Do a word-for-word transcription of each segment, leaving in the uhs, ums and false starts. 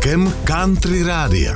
přírůstkem Country Rádia.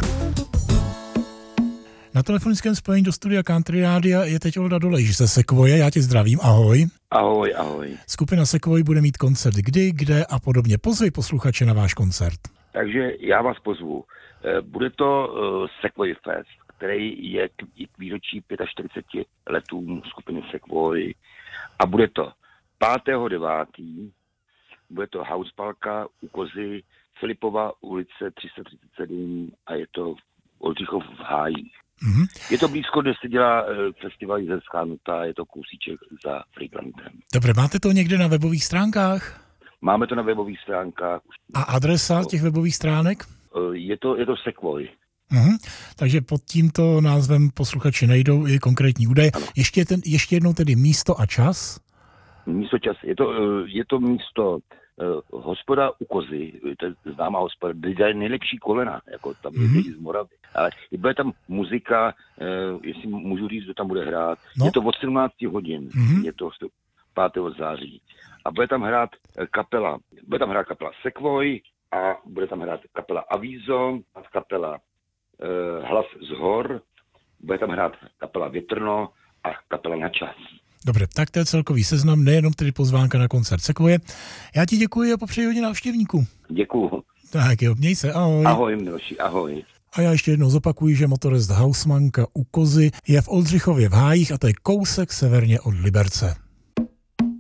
Na telefonickém spojení do studia Country Rádia je teď Olda Dolejš ze Sequoie. Já tě zdravím, ahoj. Ahoj, ahoj. Skupina Sequoie bude mít koncert kdy, kde a podobně. Pozvi posluchače na váš koncert. Takže já vás pozvu. Bude to Sequoie Fest, který je k výročí čtyřiceti pěti letům skupiny Sequoie. A bude to pátého devátého Bude to Houseparka u Kozy, Filipova ulice tři sta třicet sedm a je to Oldřichov v Hájích. Mm-hmm. Je to blízko, kde se dělá festival Jizerská nuta, je to kousíček za Friedlandem. Dobře, máte to někde na webových stránkách? Máme to na webových stránkách. A adresa těch webových stránek? Je to, je to Sequoie. Mm-hmm. Takže pod tímto názvem posluchači najdou i konkrétní údaje. Ještě, ten, ještě jednou tedy místo a čas? Místo čas. Je to, je to místo uh, hospoda u Kozy, to je známá hospoda, kde dělají nejlepší kolena, jako tam mm-hmm. je z Moravy. Ale bude tam muzika, uh, jestli můžu říct, kdo tam bude hrát. No. Je to od sedmnácti hodin, mm-hmm. je to pátého září. A bude tam hrát kapela, bude tam hrát kapela Sequoie a bude tam hrát kapela Avízo, kapela uh, Hlas z hor, bude tam hrát kapela Větrno a kapela Na čas. Dobře, tak to je celkový seznam, nejenom tedy pozvánka na koncert Sequoie. Já ti děkuji a popřeji hodně návštěvníků. Děkuju. Tak jo, měj se, ahoj. Ahoj, Miloši, ahoj. A já ještě jednou zopakuji, že Motorist Hausmanka u Kozy je v Oldřichově v Hájích a to je kousek severně od Liberce.